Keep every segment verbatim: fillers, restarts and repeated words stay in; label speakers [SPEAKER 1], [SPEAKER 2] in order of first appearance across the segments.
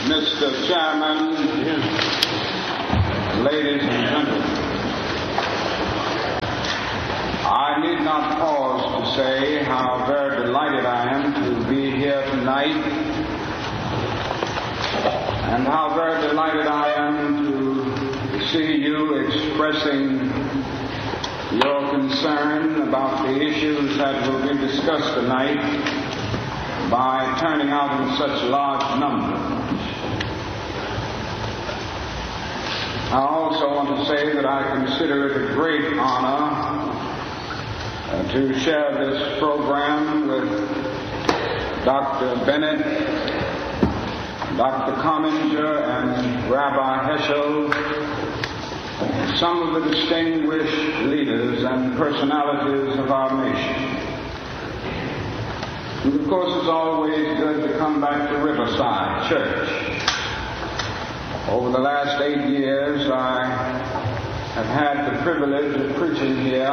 [SPEAKER 1] Mister Chairman, ladies and gentlemen, I need not pause to say how very delighted I am to be here tonight, and how very delighted I am to see you expressing your concern about the issues that will be discussed tonight by turning out in such large numbers. I also want to say that I consider it a great honor uh, to share this program with Doctor Bennett, Doctor Comminger, and Rabbi Heschel, some of the distinguished leaders and personalities of our nation. And of course, it's always good to come back to Riverside Church. Over the last eight years, I have had the privilege of preaching here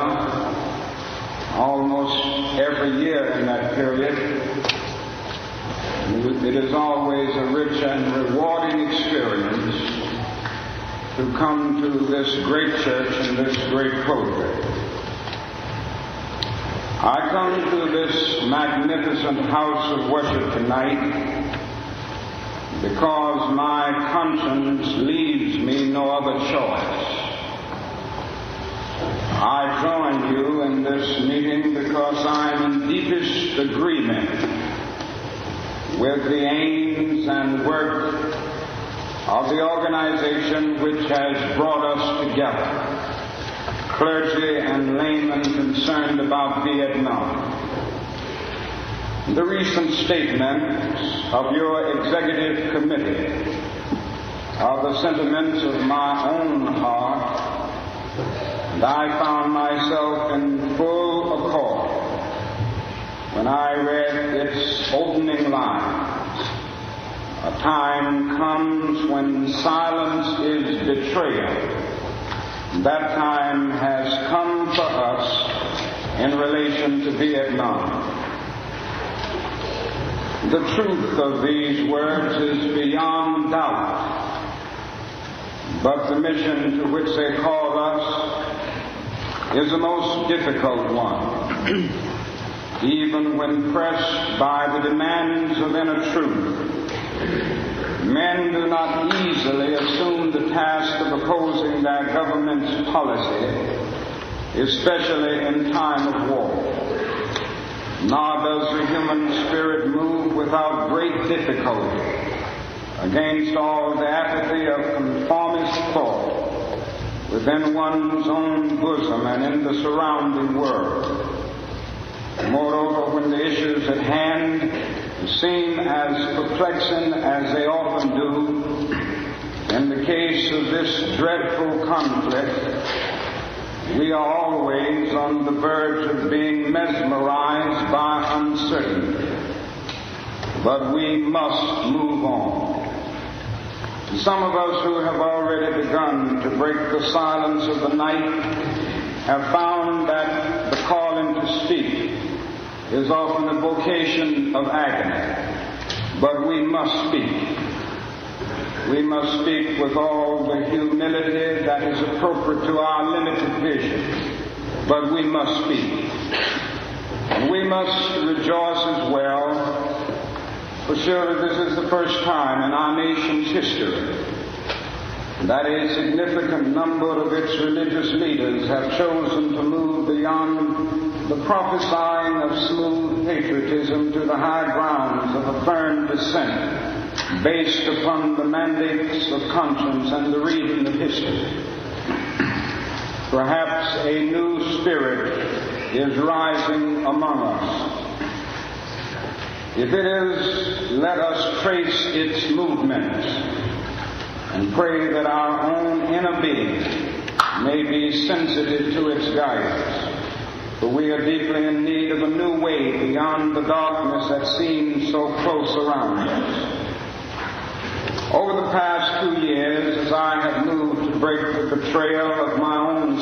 [SPEAKER 1] almost every year in that period. It is always a rich and rewarding experience to come to this great church and this great program. I come to this magnificent house of worship tonight because my conscience leaves me no other choice. I join you in this meeting because I am in deepest agreement with the aims and work of the organization which has brought us together, clergy and laymen concerned about Vietnam. The recent statements of your executive committee are the sentiments of my own heart, and I found myself in full accord when I read its opening lines. A time comes when silence is betrayal. That time has come for us in relation to Vietnam. The truth of these words is beyond doubt, but the mission to which they call us is a most difficult one. Even when pressed by the demands of inner truth, men do not easily assume the task of opposing their government's policy, especially in time of war. Nor does the human spirit move without great difficulty against all the apathy of conformist thought within one's own bosom and in the surrounding world. Moreover, when the issues at hand seem as perplexing as they often do, in the case of this dreadful conflict, we are always on the verge of being mesmerized by uncertainty. But we must move on. Some of us who have already begun to break the silence of the night have found that the calling to speak is often a vocation of agony. But we must speak. We must speak with all the humility that is appropriate to our limited vision. But we must speak. And we must rejoice as well, for surely this is the first time in our nation's history that a significant number of its religious leaders have chosen to move beyond the prophesying of smooth patriotism to the high grounds of a firm dissent based upon the mandates of conscience and the reading of history. Perhaps a new spirit is rising among us. If it is, let us trace its movements and pray that our own inner being may be sensitive to its guidance. For we are deeply in need of a new way beyond the darkness that seems so close around us. Over the past two years, as I have moved to break the betrayal of my own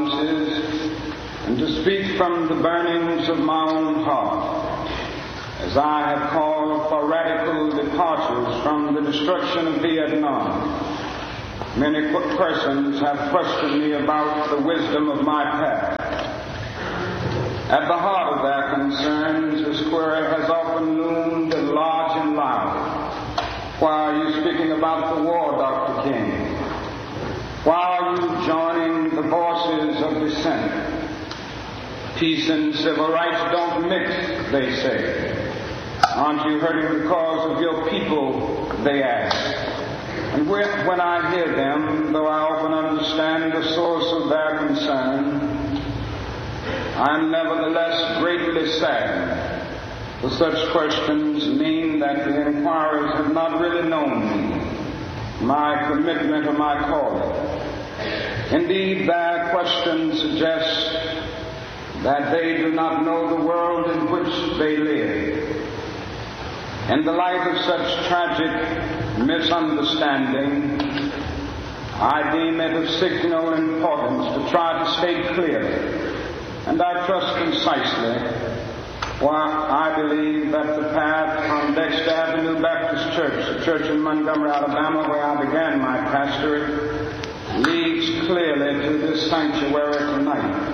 [SPEAKER 1] silences and to speak from the burnings of my own heart, as as I have called for radical departures from the destruction of Vietnam, many persons have questioned me about the wisdom of my path. At the heart of their concerns, this query has often loomed large and loud. Why are you speaking about the war, Doctor King? Why are you joining the voices of dissent? Peace and civil rights don't mix, they say. Aren't you hurting the cause of your people, they ask. And when I hear them, though I often understand the source of their concern, I am nevertheless greatly saddened, for such questions mean that the inquirers have not really known me, my commitment or my calling. Indeed, their questions suggest that they do not know the world in which they live. In the light of such tragic misunderstanding, I deem it of signal importance to try to state clearly, and I trust concisely, why I believe that the path from Dexter Avenue Baptist Church, the church in Montgomery, Alabama, where I began my pastorate, leads clearly to this sanctuary tonight.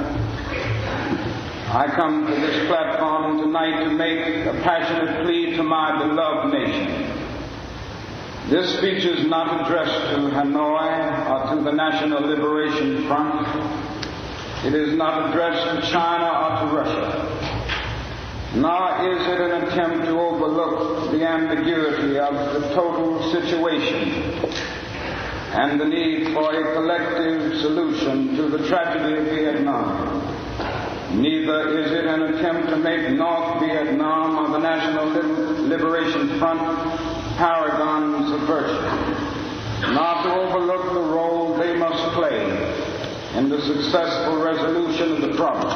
[SPEAKER 1] I come to this platform tonight to make a passionate plea to my beloved nation. This speech is not addressed to Hanoi or to the National Liberation Front. It is not addressed to China or to Russia. Nor is it an attempt to overlook the ambiguity of the total situation and the need for a collective solution to the tragedy of Vietnam. Neither is it an attempt to make North Vietnam or the National Liberation Front paragons of virtue, not to overlook the role they must play in the successful resolution of the problem.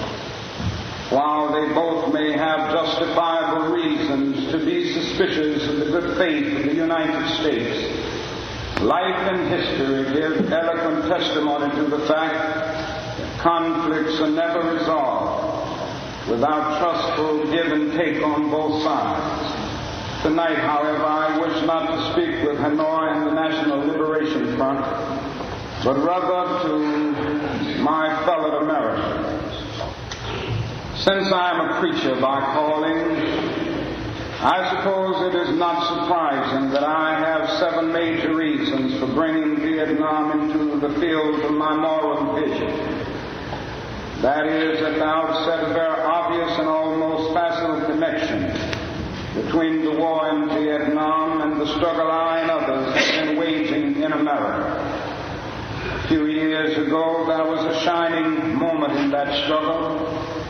[SPEAKER 1] While they both may have justifiable reasons to be suspicious of the good faith of the United States, life and history give eloquent testimony to the fact conflicts are never resolved without trustful give and take on both sides. Tonight, however, I wish not to speak with Hanoi and the National Liberation Front, but rather to my fellow Americans. Since I am a preacher by calling, I suppose it is not surprising that I have seven major reasons for bringing Vietnam into the field of my moral vision. That is, at the outset, a very obvious and almost facile connection between the war in Vietnam and the struggle I and others have been waging in America. A few years ago, there was a shining moment in that struggle.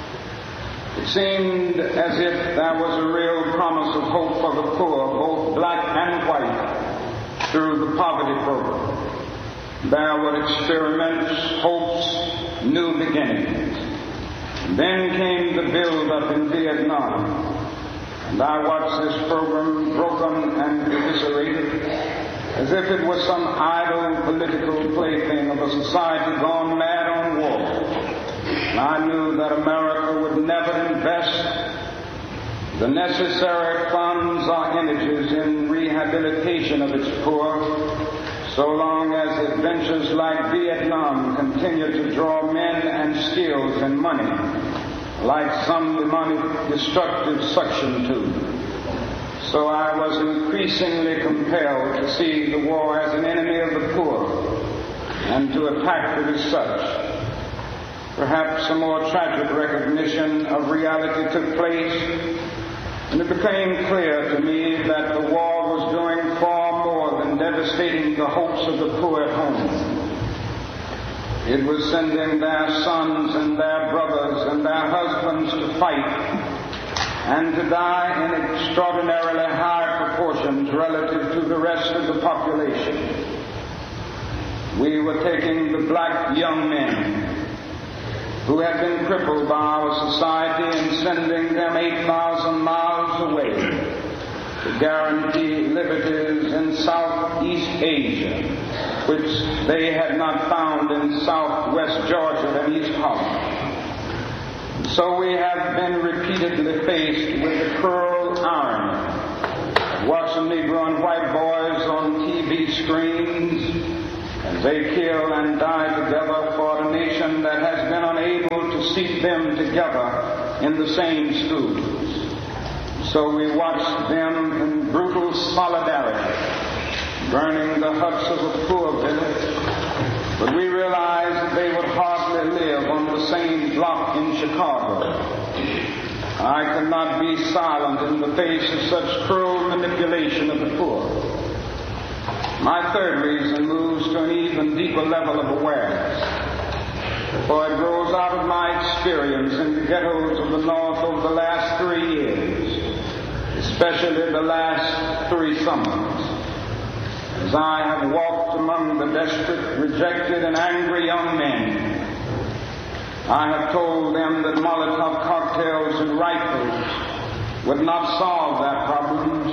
[SPEAKER 1] It seemed as if there was a real promise of hope for the poor, both black and white, through the poverty program. There were experiments, hopes, new beginnings. Then came the build-up in Vietnam, and I watched this program broken and eviscerated as if it was some idle political plaything of a society gone mad on war. And I knew that America would never invest the necessary funds or energies in rehabilitation of its poor, so long as adventures like Vietnam continue to draw men and skills and money like some demonic destructive suction tube. So I was increasingly compelled to see the war as an enemy of the poor and to attack it as such. Perhaps a more tragic recognition of reality took place, and it became clear to me that the war was doing far more than devastating the hopes of the poor at home. It was sending their sons and their brothers and their husbands to fight and to die in extraordinarily high proportions relative to the rest of the population. We were taking the black young men who had been crippled by our society and sending them eight thousand miles away to guarantee liberties in Southeast Asia, which they had not found in Southwest Georgia and East Holland. So we have been repeatedly faced with the cruel irony. Watch the Negro and white boys on T V screens as they kill and die together for a nation that has been unable to seat them together in the same schools. So we watch them in brutal solidarity, burning the huts of a poor village, but we realize that they would hardly live on the same block in Chicago. I cannot be silent in the face of such cruel manipulation of the poor. My third reason moves to an even deeper level of awareness, for it grows out of my experience in the ghettos of the North over the last three years, especially the last three summers. As I have walked among the desperate, rejected, and angry young men, I have told them that Molotov cocktails and rifles would not solve their problems.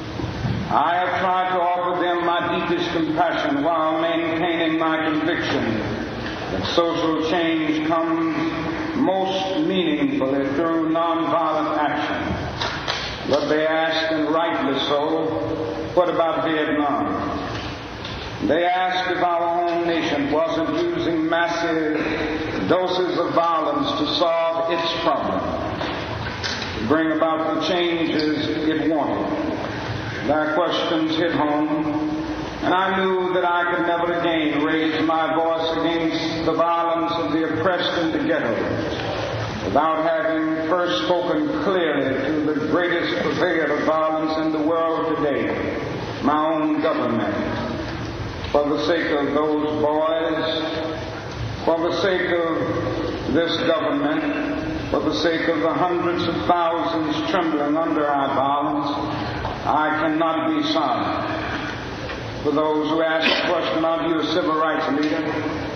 [SPEAKER 1] I have tried to offer them my deepest compassion while maintaining my conviction that social change comes most meaningfully through nonviolent action. But they ask, and rightly so, what about Vietnam? They ask if our own nation wasn't using massive doses of violence to solve its problems, to bring about the changes it wanted. Their questions hit home, and I knew that I could never again raise my voice against the violence of the oppressed in the ghettos without having first spoken clearly to the greatest purveyor of violence in the world today, my own government. For the sake of those boys, for the sake of this government, for the sake of the hundreds of thousands trembling under our violence, I cannot be silent. For those who ask the question, are you a civil rights leader?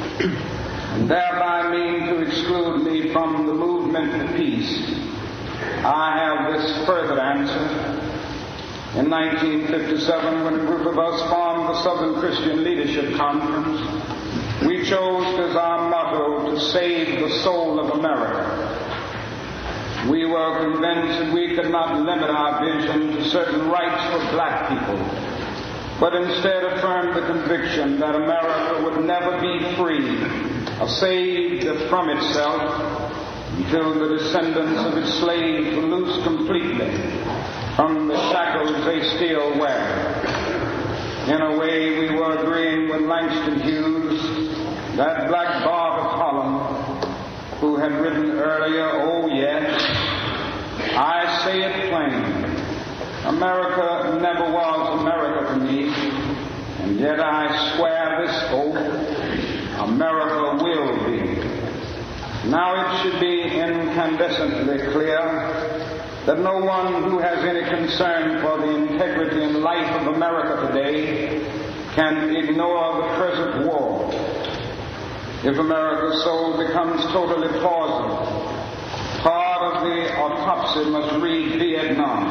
[SPEAKER 1] And thereby mean to exclude me from the movement for peace, I have this further answer. In nineteen fifty-seven, when a group of us formed the Southern Christian Leadership Conference, we chose as our motto to save the soul of America. We were convinced that we could not limit our vision to certain rights for black people, but instead affirmed the conviction that America would never be free or saved from itself until the descendants of its slaves were loosed completely from the shackles they still wear. In a way, we were agreeing with Langston Hughes, that black bard of Holland, who had written earlier, oh yes, I say it plain, America never was America to me, and yet I swear this oath, America will be. Now it should be incandescently clear that no one who has any concern for the integrity and life of America today can ignore the present war. If America's soul becomes totally poisoned, part of the autopsy must read Vietnam.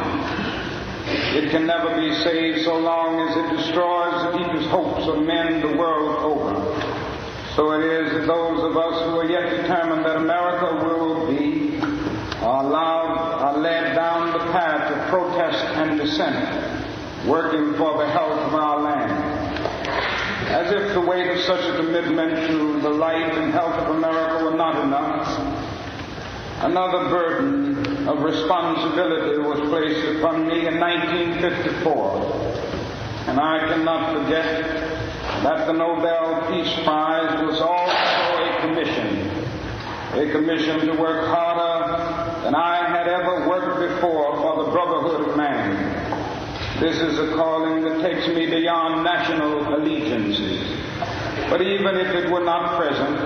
[SPEAKER 1] It can never be saved so long as it destroys the deepest hopes of men the world over. So it is that those of us who are yet determined that America will be are allowed, are led down the path of protest and dissent, working for the health of our land. As if the weight of such a commitment to the life and health of America were not enough, another burden of responsibility was placed upon me in nineteen fifty-four. And I cannot forget that the Nobel Peace Prize was also a commission, a commission to work harder than I had ever worked before for the brotherhood of man. This is a calling that takes me beyond national allegiances. But even if it were not present,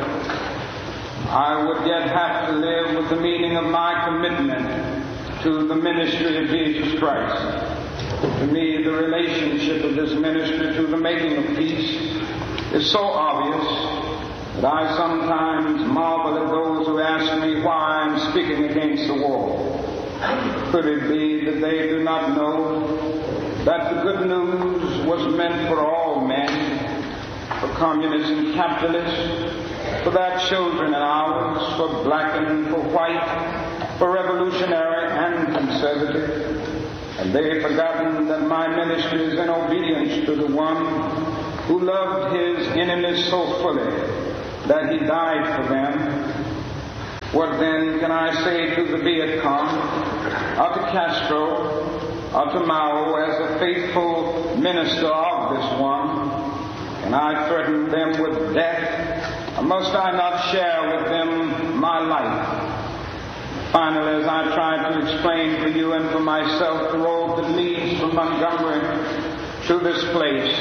[SPEAKER 1] I would yet have to live with the meaning of my commitment to the ministry of Jesus Christ. To me, the relationship of this ministry to the making of peace is so obvious that I sometimes marvel at those who ask me why I'm speaking against the war. Could it be that they do not know that the good news was meant for all men, for communists and capitalists, for their children and ours, for black and for white, for revolutionary and conservative? And they've forgotten that my ministry is in obedience to the one who loved his enemies so fully that he died for them. What then can I say to the Viet Cong, or to Castro, or to Mao as a faithful minister of this one? Can I threaten them with death, or must I not share with them my life? Finally, as I tried to explain for you and for myself the road that leads from Montgomery to this place,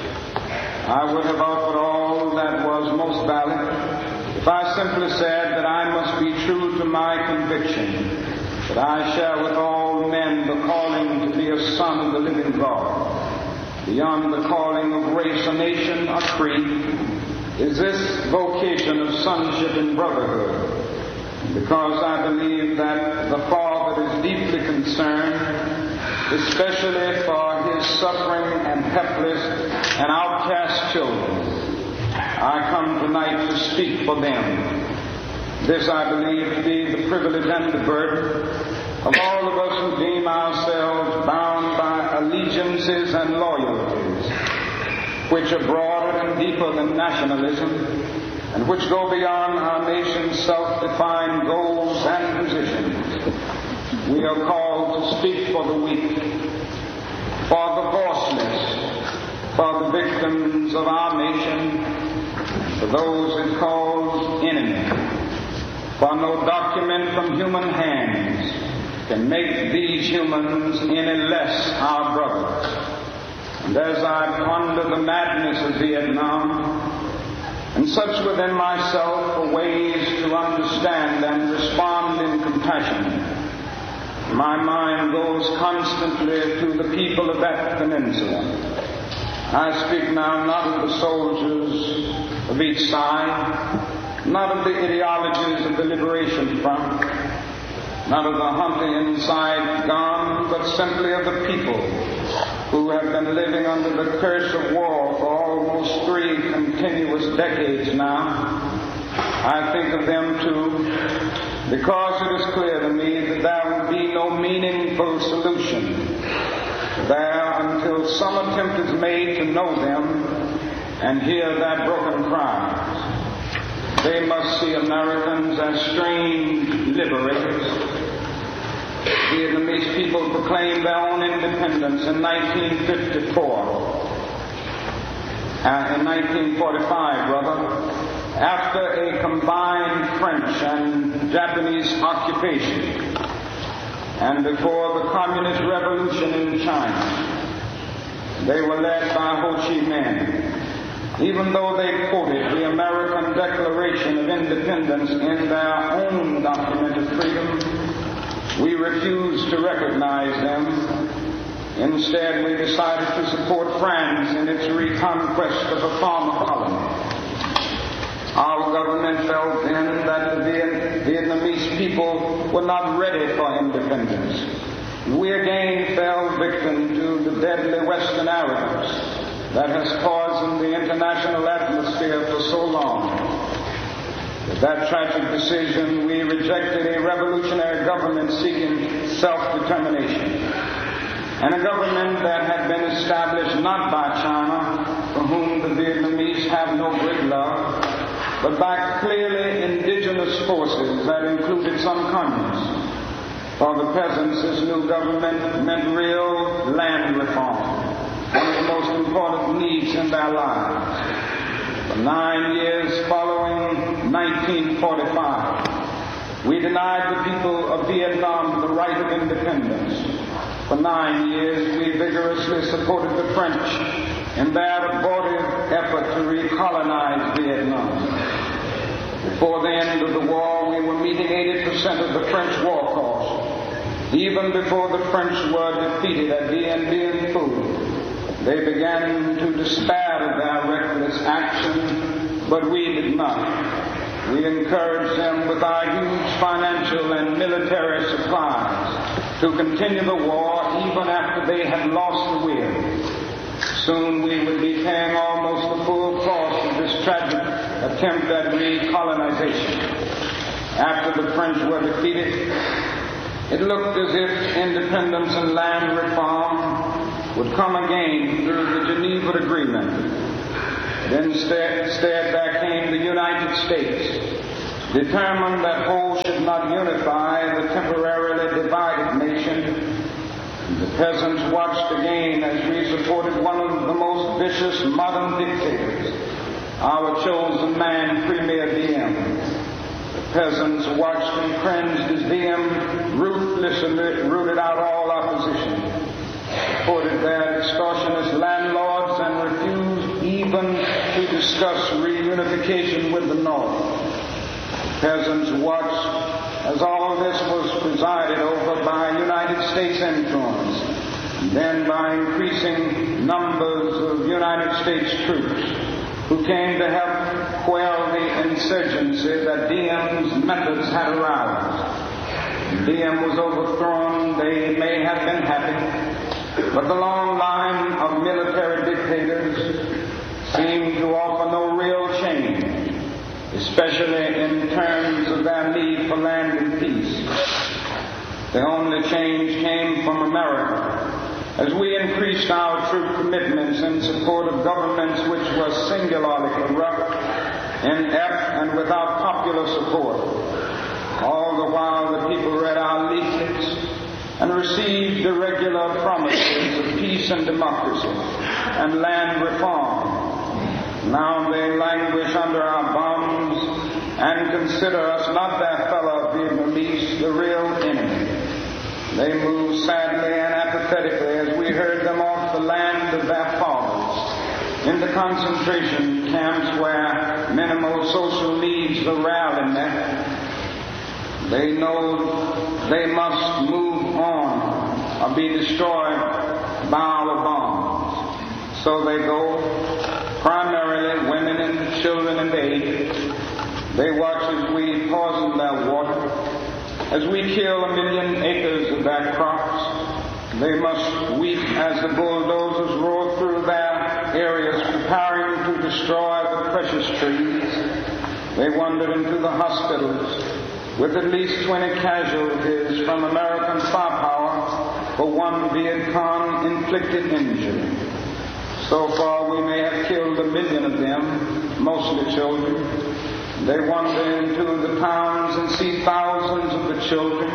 [SPEAKER 1] I would have offered all that was most valid if I simply said that I must be true to my conviction, that I share with all men the calling to be a son of the living God. Beyond the calling of race or nation or creed is this vocation of sonship and brotherhood. Because I believe that the Father is deeply concerned, especially for his suffering and helpless and outcast children. I come tonight to speak for them. This I believe to be the privilege and the burden of all of us who deem ourselves bound by allegiances and loyalties, which are broader and deeper than nationalism, and which go beyond our nation's self-defined goals and positions. We are called to speak for the weak, for the voiceless, for the victims of our nation, for those it calls enemy. For no document from human hands can make these humans any less our brothers. And as I ponder the madness of Vietnam, and search within myself for ways to understand and respond in compassion, my mind goes constantly to the people of that peninsula. I speak now not of the soldiers of each side, not of the ideologies of the Liberation Front, not of the hunting inside gone, but simply of the people who have been living under the curse of war for almost three continuous decades now. I think of them too, because it is clear to me that there will be no meaningful solution there until some attempt is made to know them and hear their broken cries. They must see Americans as strange liberators. Vietnamese people proclaimed their own independence in nineteen fifty-four, uh, in nineteen forty-five, rather, after a combined French and Japanese occupation, and before the Communist Revolution in China. They were led by Ho Chi Minh, even though they quoted the American Declaration of Independence in their own document of freedom. We refused to recognize them. Instead, we decided to support France in its reconquest of a former colony. Our government felt then that the Vietnamese people were not ready for independence. We again fell victim to the deadly Western arrogance that has poisoned the international atmosphere for so long. With that tragic decision, we rejected a revolutionary government seeking self-determination, and a government that had been established not by China, for whom the Vietnamese have no great love, but by clearly indigenous forces that included some communists. For the peasants, this new government meant real land reform, one of the most important needs in their lives. For nine years following nineteen forty-five, we denied the people of Vietnam the right of independence. For nine years, we vigorously supported the French in their abortive effort to recolonize Vietnam. Before the end of the war, we were meeting eighty percent of the French war cost. Even before the French were defeated at Dien Bien Phu, they began to despair of their reckless action, but we did not. We encouraged them with our huge financial and military supplies to continue the war even after they had lost the will. Soon we would be paying almost the full cost of this tragic attempt at recolonization. After the French were defeated, It looked as if independence and land reform would come again through the Geneva Agreement. But instead, instead there came the United States, determined that whole should not unify the temporarily divided nation. The peasants watched again as we supported one of the most vicious modern dictators, our chosen man, Premier Diem. The peasants watched and cringed as Diem ruthlessly rooted out all opposition, supported their extortionist landlords, and refused even to discuss reunification with the North. The peasants watched as all this was presided over by United States influence, and then by increasing numbers of United States troops who came to help quell the insurgency that Diem's methods had aroused. When Diem was overthrown, they may have been happy, but the long line of military dictators seemed to offer no real change, especially in terms of their need for land and peace. The only change came from America, as we increased our troop commitments in support of governments which were singularly corrupt, inept, and without popular support. All the while the people read our leaflets and received the regular promises of peace and democracy and land reform. Now they languish under our bombs and consider us not their fellow Vietnamese, the real enemy. They move sadly and apathetically as we herd them off the land of their fathers into concentration camps where minimal social needs are rarely met. They know they must move on or be destroyed by our bombs. So they go, primarily women and children and babes. They watch as we poison their water, as we kill a million acres of their crops. They must weep as the bulldozers roar through their areas preparing to destroy the precious trees. They wandered into the hospitals with at least twenty casualties from American firepower for one Viet Cong inflicted injury. So far we may have killed a million of them, mostly children. They wander into the towns and see thousands of the children,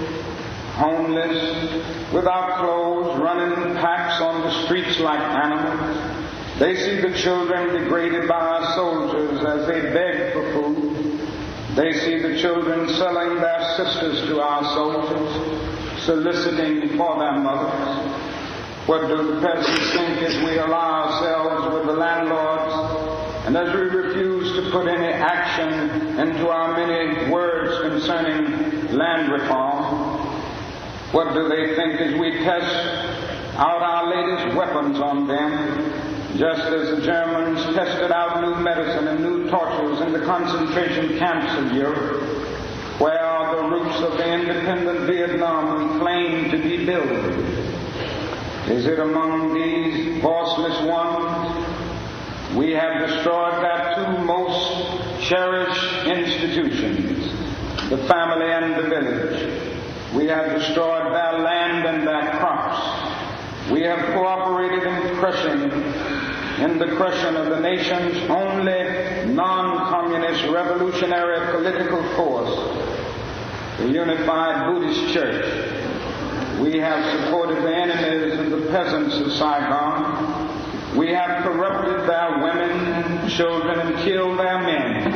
[SPEAKER 1] homeless, without clothes, running in packs on the streets like animals. They see the children degraded by our soldiers as they beg for food. They see the children selling their sisters to our soldiers, soliciting for their mothers. What do the peasants think as we ally ourselves with the landlords, and as we refuse to put any action into our many words concerning land reform? What do they think as we test out our latest weapons on them, just as the Germans tested out new medicine and new tortures in the concentration camps of Europe, where are the roots of the independent Vietnam we claim to be building? Is it among these voiceless ones? We have destroyed their two most cherished institutions, the family and the village. We have destroyed their land and their crops. We have cooperated in crushing, in the crushing of the nation's only non-communist revolutionary political force, the Unified Buddhist Church. We have supported the enemies of the peasants of Saigon. We have corrupted their women and children and killed their men.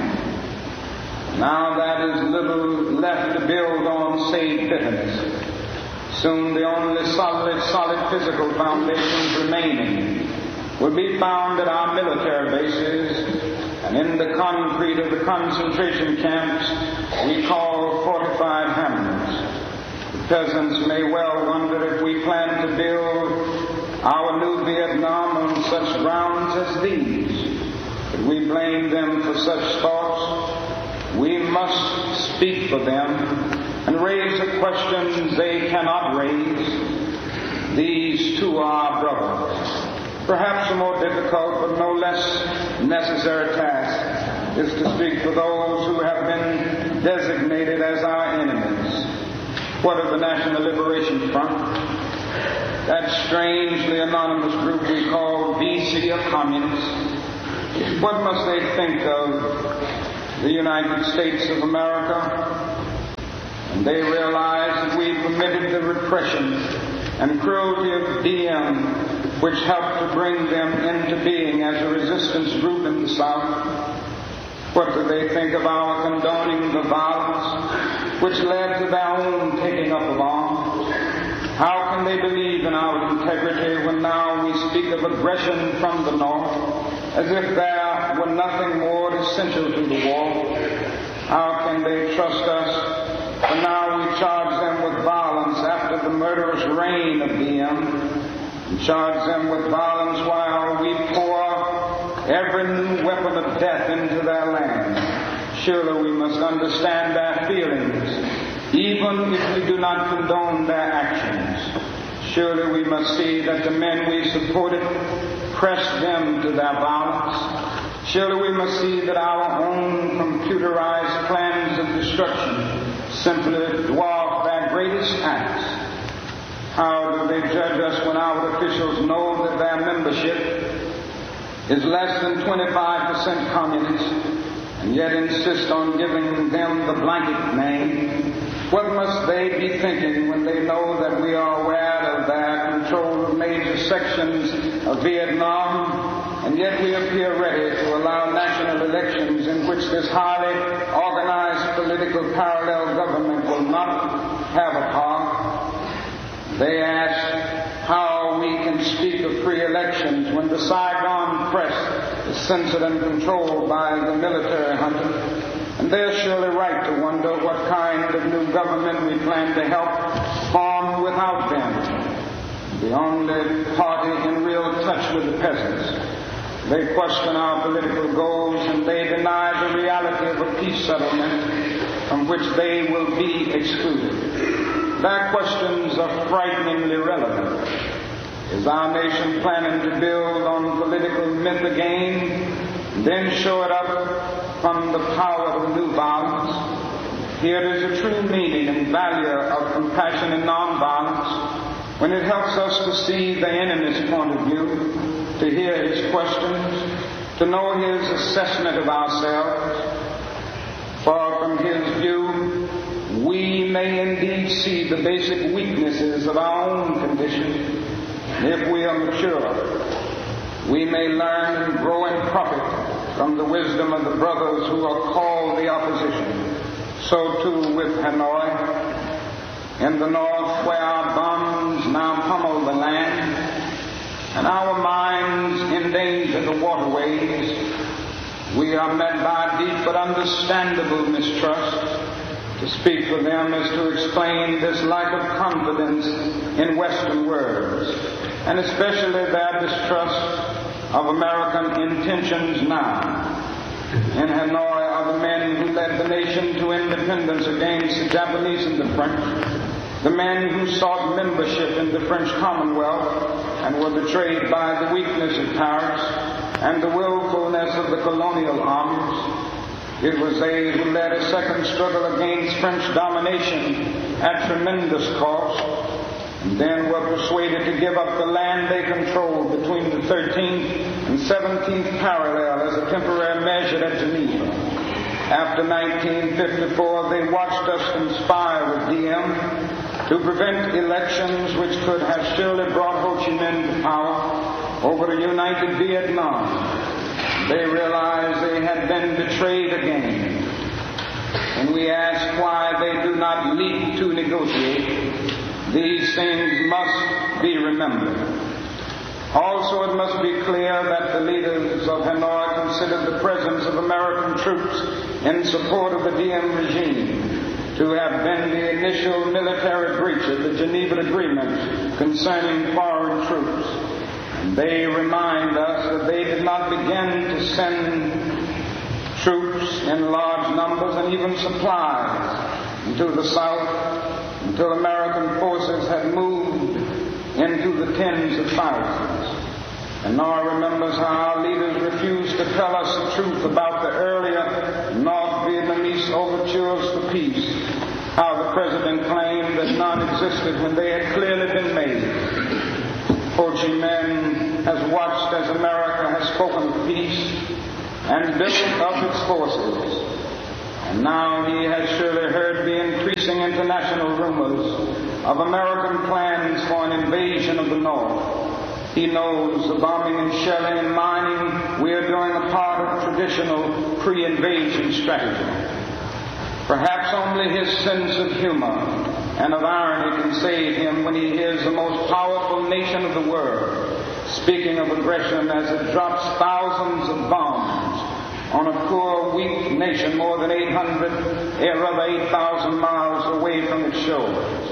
[SPEAKER 1] Now that is little left to build on save bitterness. Soon the only solid, solid physical foundations remaining will be found at our military bases and in the concrete of the concentration camps we call fortified hamlets. The peasants may well wonder if we plan to build our new Vietnam on such grounds as these. If we blame them for such thoughts, we must speak for them and raise the questions they cannot raise. These too are our brothers. Perhaps a more difficult but no less necessary task is to speak for those who have been designated as our enemies. What of the National Liberation Front? That strangely anonymous group we call V C of communists. What must they think of the United States of America? And they realize that we permitted the repression and cruelty of D M, which helped to bring them into being as a resistance group in the South. What do they think of our condoning the violence which led to their own taking up of arms? How can they believe in our integrity when now we speak of aggression from the North as if there were nothing more essential to the war? How can they trust us when now we charge them with violence after the murderous reign of D M, and charge them with violence while we pour every new weapon of death into their land? Surely we must understand their feelings, even if we do not condone their actions. Surely we must see that the men we supported pressed them to their violence. Surely we must see that our own computerized plans of destruction simply dwarf their greatest acts. How do they judge us when our officials know that their membership is less than twenty-five percent communist, and yet insist on giving them the blanket name? What must they be thinking when they know that we are aware of their control of major sections of Vietnam, and yet we appear ready to allow national elections in which this highly organized political parallel government will not have a part? They ask how we can speak of free elections when the Saigon press is censored and controlled by the military junta. And they're surely right to wonder what kind of new government we plan to help form without them, the only party in real touch with the peasants. They question our political goals, and they deny the reality of a peace settlement from which they will be excluded. Their questions are frighteningly relevant. Is our nation planning to build on political myth again, then show it up from the power of new violence? Here is a true meaning and value of compassion and nonviolence, when it helps us to see the enemy's point of view, to hear his questions, to know his assessment of ourselves. For from his view, we may indeed see the basic weaknesses of our own condition. If we are mature, we may learn and grow and profit from the wisdom of the brothers who are called the opposition. So too with Hanoi, in the north, where our bombs now pummel the land, and our mines endanger the waterways, we are met by deep but understandable mistrust. To speak for them is to explain this lack of confidence in Western words, and especially their distrust of American intentions now. In Hanoi are the men who led the nation to independence against the Japanese and the French, the men who sought membership in the French Commonwealth and were betrayed by the weakness of Paris and the willfulness of the colonial armies. It was they who led a second struggle against French domination at tremendous cost, and then were persuaded to give up the land they controlled between the thirteenth and seventeenth parallel as a temporary measure at Geneva. After nineteen fifty-four, they watched us conspire with D M to prevent elections which could have surely brought Ho Chi Minh to power over a united Vietnam. They realized they had been betrayed again. And we ask why they do not leap to negotiate. These things must be remembered. Also, it must be clear that the leaders of Hanoi considered the presence of American troops in support of the D M regime to have been the initial military breach of the Geneva Agreement concerning foreign troops. And they remind us that they did not begin to send troops in large numbers and even supplies into the South until American forces had moved into the tens of thousands. And Nora remembers how our leaders refused to tell us the truth about the earlier North Vietnamese overtures for peace, how the president claimed that resisted when they had clearly been made. Ho Chi Minh has watched as America has spoken of peace and built up its forces. And now he has surely heard the increasing international rumors of American plans for an invasion of the North. He knows the bombing and shelling and mining we are doing a part of traditional pre-invasion strategy. Perhaps only his sense of humor and of irony can save him when he hears the most powerful nation of the world speaking of aggression as it drops thousands of bombs on a poor, weak nation more than eight hundred, or rather eight thousand miles away from its shores.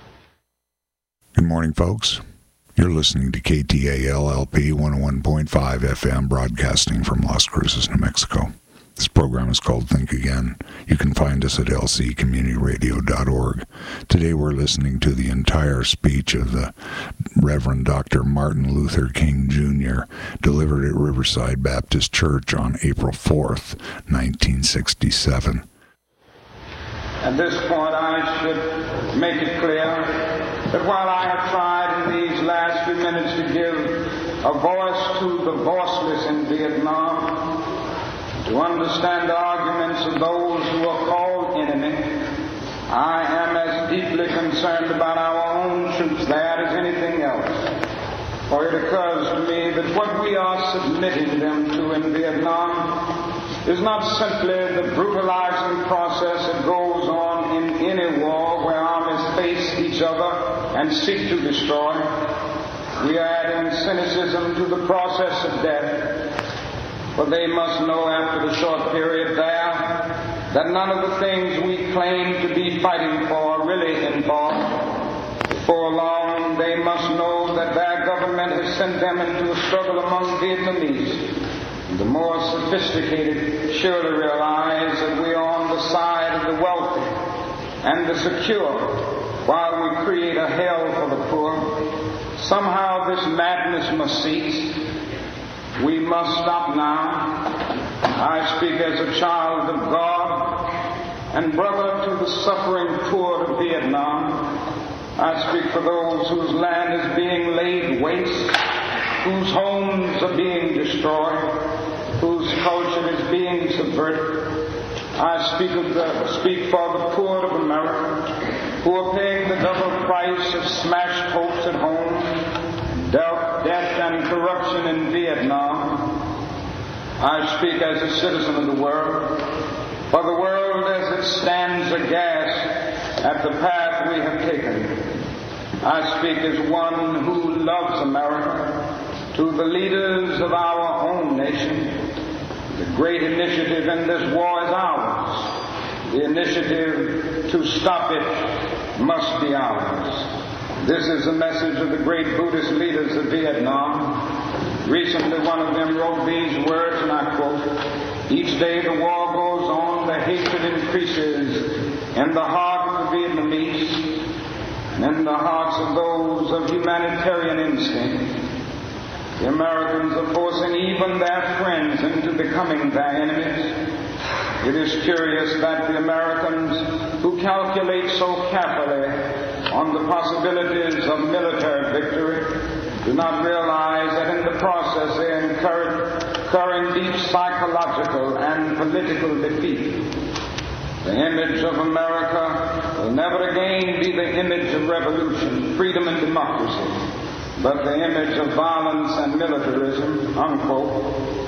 [SPEAKER 2] Good morning, folks. You're listening to K T A L L P one oh one point five F M, broadcasting from Las Cruces, New Mexico. This program is called Think Again. You can find us at L C community radio dot org. Today we're listening to the entire speech of the Reverend Doctor Martin Luther King Junior, delivered at Riverside Baptist Church on April fourth, nineteen sixty-seven.
[SPEAKER 1] At this point, I should make it clear that while I have tried in these last few minutes to give a voice to the voiceless in Vietnam, to understand the arguments of those who are called enemy, I am as deeply concerned about our own troops there as anything else. For it occurs to me that what we are submitting them to in Vietnam is not simply the brutalizing process that goes on in any war where armies face each other and seek to destroy. We are adding cynicism to the process of death, for they must know after the short period there that none of the things we claim to be fighting for are really involved. Before long, they must know that their government has sent them into a struggle among Vietnamese. The more sophisticated surely realize that we are on the side of the wealthy and the secure while we create a hell for the poor. Somehow this madness must cease. We must stop now. I speak as a child of God and brother to the suffering poor of Vietnam. I speak for those whose land is being laid waste, whose homes are being destroyed, whose culture is being subverted. I speak of the, speak for the poor of America, who are paying the double price of smashed hopes at home, death, death and corruption in Vietnam. I speak as a citizen of the world, for the world as it stands aghast at the path we have taken. I speak as one who loves America, to the leaders of our own nation. The great initiative in this war is ours. The initiative to stop it must be ours. This is the message of the great Buddhist leaders of Vietnam. Recently, one of them wrote these words, and I quote, "Each day the war goes on, the hatred increases in the heart of the Vietnamese and in the hearts of those of humanitarian instinct. The Americans are forcing even their friends into becoming their enemies. It is curious that the Americans, who calculate so carefully on the possibilities of military victory, do not realize that in the process they are incurring deep psychological and political defeat. The image of America will never again be the image of revolution, freedom, and democracy, but the image of violence and militarism," unquote.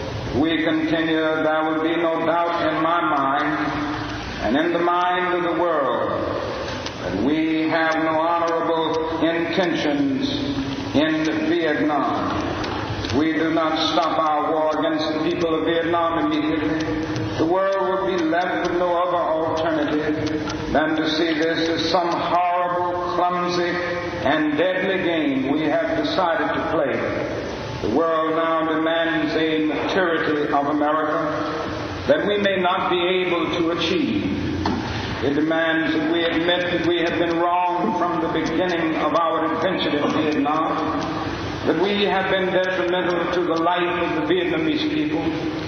[SPEAKER 1] We continue, there will be no doubt in my mind and in the mind of the world that we have no honorable intentions in Vietnam. We do not stop our war against the people of Vietnam immediately. The world will be left with no other alternative than to see this as some horrible, clumsy, and deadly game we have decided to play. The world now demands a maturity of America that we may not be able to achieve. It demands that we admit that we have been wrong from the beginning of our adventure in Vietnam, that we have been detrimental to the life of the Vietnamese people.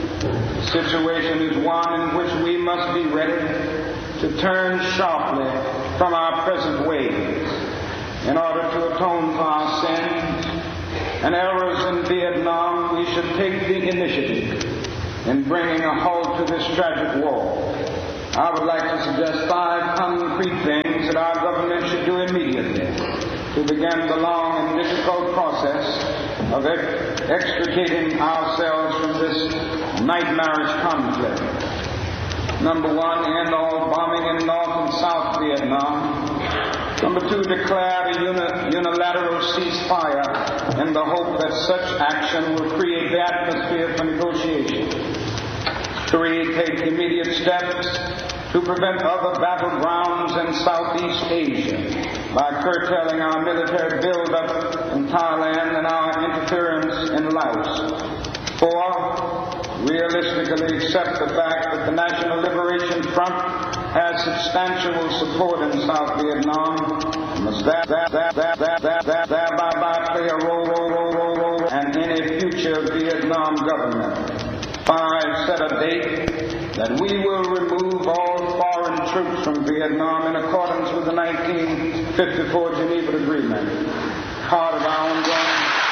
[SPEAKER 1] The situation is one in which we must be ready to turn sharply from our present ways in order to atone for our sins and errors in Vietnam, we should take the initiative in bringing a halt to this tragic war. I would like to suggest five concrete things that our government should do immediately to begin the long and difficult process of ex- extricating ourselves from this nightmarish conflict. Number one, end all bombing in North and South Vietnam. Number two, declare a uni- unilateral ceasefire in the hope that such action will create the atmosphere for negotiation. Three, take immediate steps to prevent other battlegrounds in Southeast Asia by curtailing our military buildup in Thailand and our interference in Laos. Four, realistically accept the fact that the National Liberation Front has substantial support in South Vietnam, and must that, that, that, that, that, that, that, thereby play a role, role, role, role, role in any future Vietnam government. Five, set a date that we will remove all foreign troops from Vietnam in accordance with the nineteen fifty-four Geneva Agreement, part of our ongoing